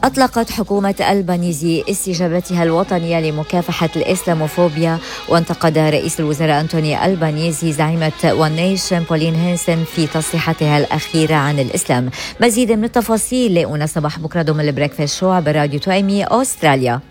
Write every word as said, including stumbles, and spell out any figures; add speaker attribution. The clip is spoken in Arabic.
Speaker 1: أطلقت حكومة ألبانيزي استجابتها الوطنية لمكافحة الإسلاموفوبيا، وانتقد رئيس الوزراء أنتوني ألبانيزي زعيمة وان نيشن بولين هينسن في تصريحاتها الأخيرة عن الإسلام. مزيد من التفاصيل لأونا صباح بكرة ضمن البريكفاست شو عبر راديو توأمي أستراليا.